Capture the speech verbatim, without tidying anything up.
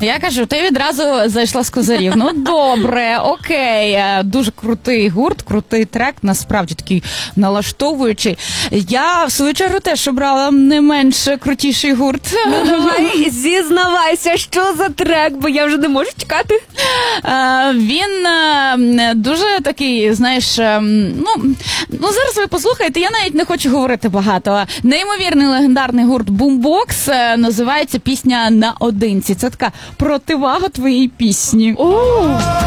Я кажу, ти відразу зайшла з козирів. Ну, добре, окей. Дуже крутий гурт, крутий трек, насправді такий налаштовуючий. Я, в свою чергу, теж обрала не менш крутіший гурт. Ну, давай, зізнавайся, що за трек, бо я вже не можу чекати. Він дуже такий, знаєш, ну, ну, зараз ви послухаєте, я навіть не хочу говорити багато. Неймовірний легендарний гурт Бумбокс, називається пісня «Наодинці». Це така противага твоїй пісні. О!